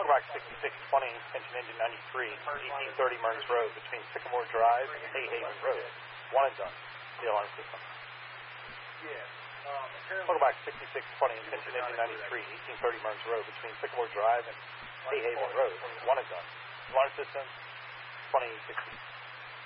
Welcome back to 6620, engine 93, 1830 Mearns Road, between Sycamore Drive and Hayhaven Road. One and done. The alarm system. Welcome back to 6620, engine 93, 1830 Mearns Road, between Sycamore Drive and Hayhaven Road. One and done. Alarm system, 2060.